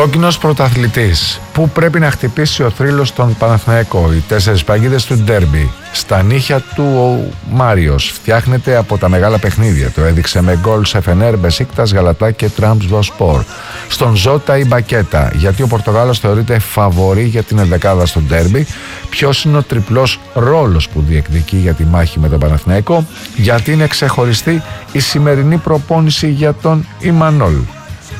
Κόκκινος πρωταθλητής. Πού πρέπει να χτυπήσει ο θρύλος στον Παναθηναϊκό? Οι 4 παγίδες του ντέρμπι. Στα νύχια του ο Μάριος. Φτιάχνεται από τα μεγάλα παιχνίδια. Το έδειξε με γκολ σε Φενέρ, Μπεσίκτας, Γαλατά και Τραμπζονσπορ. Στον Ζώτα η Μπακέτα. Γιατί ο Πορτογάλος θεωρείται φαβορί για την ενδεκάδα στο ντέρμπι. Ποιος είναι ο τριπλός ρόλος που διεκδικεί για τη μάχη με τον Παναθηναϊκό? Γιατί είναι ξεχωριστή η σημερινή προπόνηση για τον Ιμανόλ?